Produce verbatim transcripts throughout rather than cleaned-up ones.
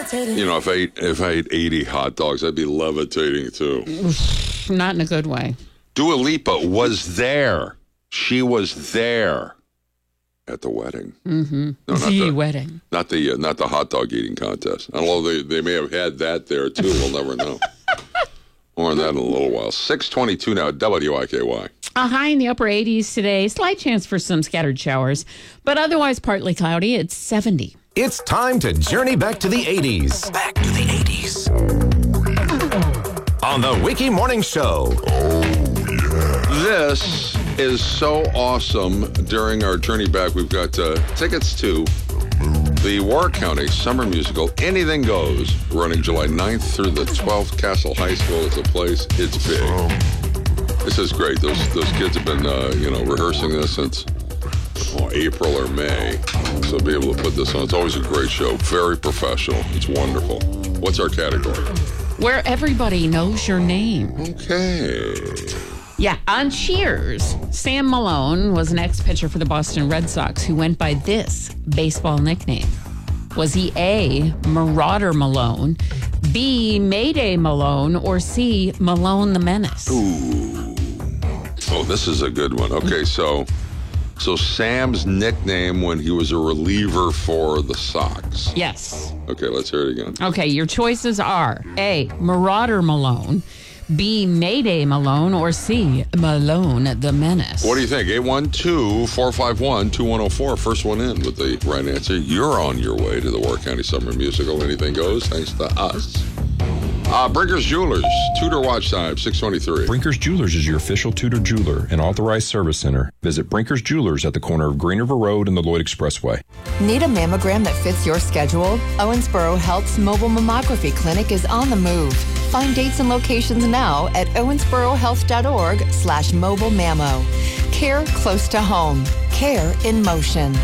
levitating. You know, if I ate, if I ate eighty hot dogs, I'd be levitating too. Not in a good way. Dua Lipa was there. She was there at the wedding. Mm-hmm. No, the, the wedding. Not the uh, not the hot dog eating contest. Although they, they may have had that there too. We'll never know. More on that in a little while. six twenty-two now, W I K Y. A high in the upper eighties today. Slight chance for some scattered showers, but otherwise partly cloudy. It's seventy. It's time to journey back to the eighties. Back to the eighties. On the Wiki Morning Show. This is so awesome. During our journey back, we've got uh, tickets to the Warwick County Summer Musical, Anything Goes, running July ninth through the twelfth. Castle High School is a place. It's big. This is great. Those those kids have been, uh, you know, rehearsing this since oh, April or May. So to be able to put this on, it's always a great show. Very professional. It's wonderful. What's our category? Where everybody knows your name. Okay. Yeah, on Cheers, Sam Malone was an ex-pitcher for the Boston Red Sox who went by this baseball nickname. Was he A, Marauder Malone, B, Mayday Malone, or C, Malone the Menace? Ooh. Oh, this is a good one. Okay, so so Sam's nickname when he was a reliever for the Sox. Yes. Okay, let's hear it again. Okay, your choices are A, Marauder Malone, B, Mayday Malone, or C, Malone the Menace. What do you think? eight one two, four five one, two one zero four. First one in with the right answer. You're on your way to the Warwick County Summer Musical. Anything Goes, thanks to us. Uh, Brinker's Jewelers, Tudor Watch Time, six twenty-three. Brinker's Jewelers is your official Tudor jeweler and authorized service center. Visit Brinker's Jewelers at the corner of Green River Road and the Lloyd Expressway. Need a mammogram that fits your schedule? Owensboro Health's mobile mammography clinic is on the move. Find dates and locations now at owensborohealth.org slash mobile mammo. Care close to home. Care in motion.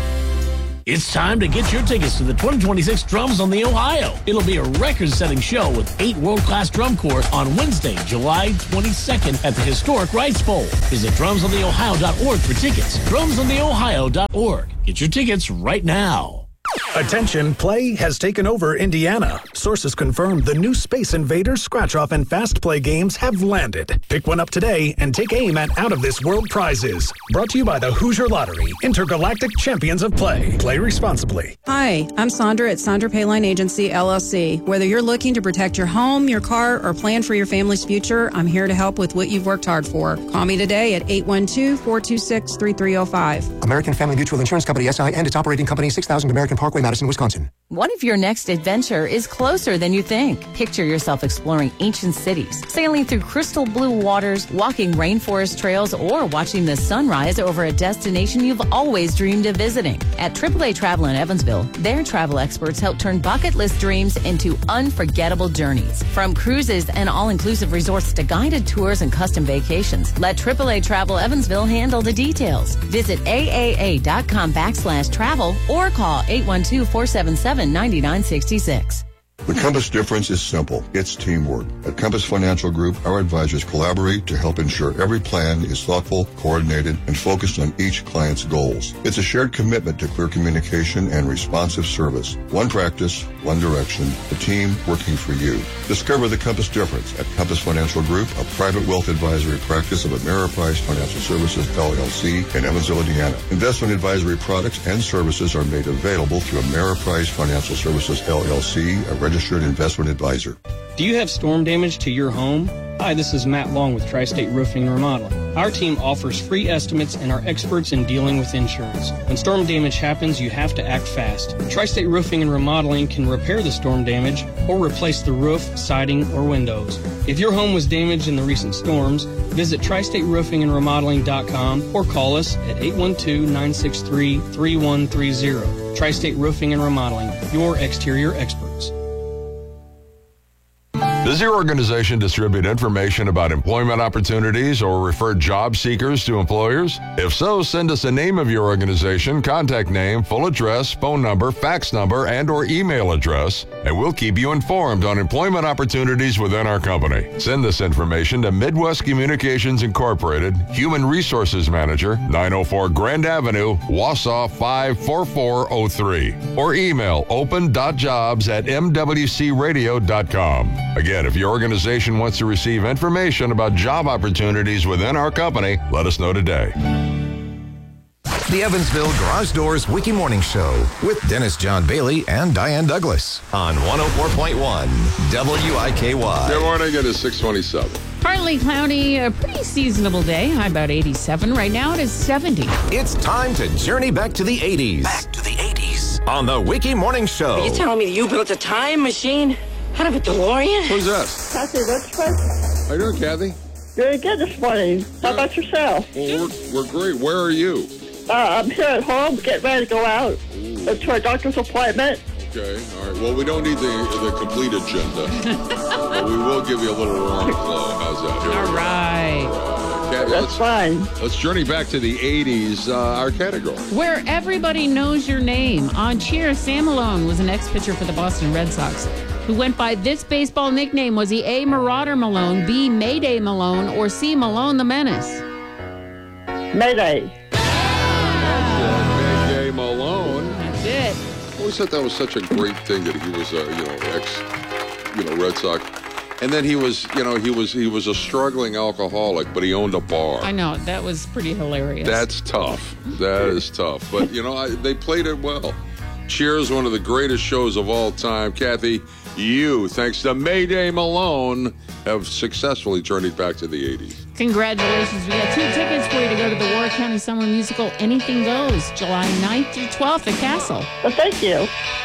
It's time to get your tickets to the twenty twenty-six Drums on the Ohio. It'll be a record-setting show with eight world-class drum corps on Wednesday, July twenty-second at the historic Rice Bowl. Visit drums on the ohio dot org for tickets. drums on the ohio dot org. Get your tickets right now. Attention, play has taken over Indiana. Sources confirm the new Space Invaders scratch-off and fast play games have landed. Pick one up today and take aim at out-of-this-world prizes. Brought to you by the Hoosier Lottery, Intergalactic Champions of Play. Play responsibly. Hi, I'm Sandra at Sandra Payline Agency, L L C. Whether you're looking to protect your home, your car, or plan for your family's future, I'm here to help with what you've worked hard for. Call me today at eight one two, four two six, three three zero five. American Family Mutual Insurance Company, S I, and its operating company, six thousand American Parkway, Madison, Wisconsin. What if your next adventure is closer than you think? Picture yourself exploring ancient cities, sailing through crystal blue waters, walking rainforest trails, or watching the sunrise over a destination you've always dreamed of visiting. At triple A Travel in Evansville, their travel experts help turn bucket list dreams into unforgettable journeys. From cruises and all-inclusive resorts to guided tours and custom vacations, let triple A Travel Evansville handle the details. Visit A A A dot com backslash travel or call eight one two, four seven seven, nine nine six six. The Compass difference is simple. It's teamwork. At Compass Financial Group, our advisors collaborate to help ensure every plan is thoughtful, coordinated, and focused on each client's goals. It's a shared commitment to clear communication and responsive service. One practice, one direction, a team working for you. Discover the Compass difference at Compass Financial Group, a private wealth advisory practice of Ameriprise Financial Services, L L C, in Evansville, Indiana. Investment advisory products and services are made available through Ameriprise Financial Services, L L C, a registered investment advisor. Do you have storm damage to your home? Hi, this is Matt Long with Tri-State Roofing and Remodeling. Our team offers free estimates and are experts in dealing with insurance. When storm damage happens, you have to act fast. Tri-State Roofing and Remodeling can repair the storm damage or replace the roof, siding, or windows. If your home was damaged in the recent storms, visit tri state roofing and remodeling dot com or call us at eight one two, nine six three, three one three zero. Tri-State Roofing and Remodeling, your exterior experts. Does your organization distribute information about employment opportunities or refer job seekers to employers? If so, send us a name of your organization, contact name, full address, phone number, fax number, and or email address, and we'll keep you informed on employment opportunities within our company. Send this information to Midwest Communications Incorporated, Human Resources Manager, nine oh four Grand Avenue, Wausau five four four oh three, or email open dot jobs at m w c radio dot com. Again, if your organization wants to receive information about job opportunities within our company, let us know today. The Evansville Garage Doors Wiki Morning Show with Dennis John Bailey and Diane Douglas on one oh four point one W I K Y. Good morning, it is six twenty-seven. Partly cloudy, a pretty seasonable day. High about eighty-seven. Right now it is seventy. It's time to journey back to the eighties. Back to the eighties. On the Wiki Morning Show. Are you telling me that you built a time machine out of a DeLorean? Who's this? Kathy Richmond. How you doing, Kathy? Very good this morning. How about yourself? Well, we're, we're great. Where are you? Uh, I'm here at home, getting ready to go out uh, to our doctor's appointment. Okay, all right. Well, we don't need the the complete agenda. But we will give you a little warm glow. How's that? Here All right. Uh, Kathy, That's let's, fine. Let's journey back to the eighties, uh, our category. Where everybody knows your name. On Cheers, Sam Malone was an ex-pitcher for the Boston Red Sox who went by this baseball nickname. Was he A, Marauder Malone, B, Mayday Malone, or C, Malone the Menace? Mayday. Mayday Malone. That's it. I always thought that was such a great thing that he was a, you know, ex, you know, Red Sox. And then he was, you know, he was he was a struggling alcoholic, but he owned a bar. I know, that was pretty hilarious. That's tough. That is tough. But, you know, I, they played it well. Cheers, one of the greatest shows of all time. Kathy, you, thanks to Mayday Malone, have successfully journeyed back to the eighties. Congratulations. We got two tickets for you to go to the Warwick County Summer Musical, Anything Goes, July ninth through twelfth at Castle. Well, thank you.